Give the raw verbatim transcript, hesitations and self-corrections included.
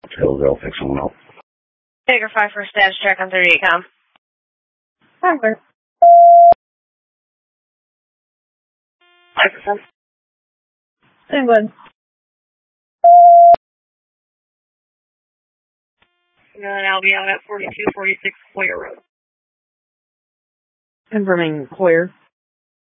Hillsdale, fix someone up. Tiger five for status check on thirty-eight com. Tiger. Microphone. England. And then I'll be out at forty-two forty-six Hoyer Road. Confirming Hoyer.